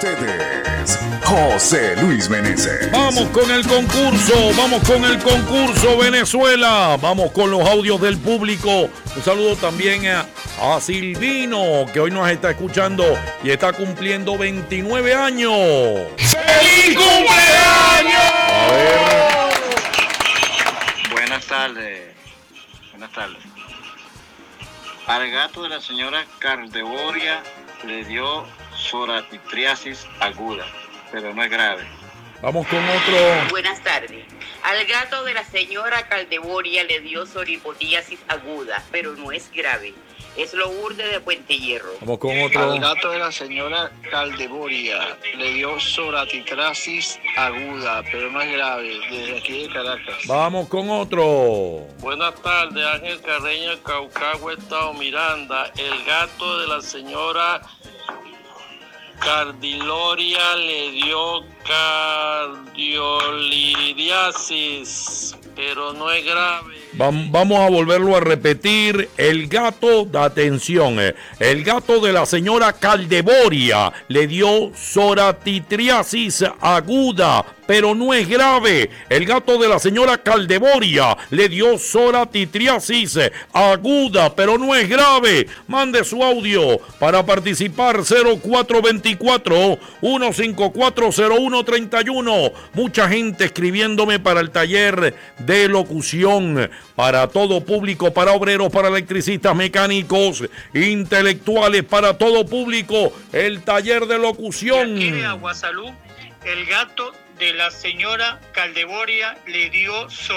ustedes, José Luis Meneses. Vamos con el concurso Venezuela. Vamos con los audios del público. Un saludo también a Silvino, que hoy nos está escuchando y está cumpliendo 29 años. ¡Feliz cumpleaños! A ver. Buenas tardes. Al gato de la señora Caldeboria le dio psoriasis aguda, pero no es grave. Vamos con otro. Buenas tardes. Al gato de la señora Caldeboria le dio psoriasis aguda, pero no es grave. Es Lourdes de Puente Hierro. Vamos con otro. Al gato de la señora Caldeboria le dio psoriasis aguda, pero no es grave, desde aquí de Caracas. Vamos con otro. Buenas tardes, Ángel Carreño, Caucagua, Estado Miranda. El gato de la señora Cardiloria le dio cardiolidiasis, pero no es grave. Vamos a volverlo a repetir. El gato de la señora Caldeboria le dio psoriasis aguda, pero no es grave. El gato de la señora Caldeboria le dio psoriasis aguda, pero no es grave. Mande su audio para participar. 0424-154-0131. Mucha gente escribiéndome para el taller de locución, para todo público, para obreros, para electricistas, mecánicos, intelectuales, para todo público, el taller de locución. Y aquí de Aguasalú, el gato de la señora Caldeboria le dio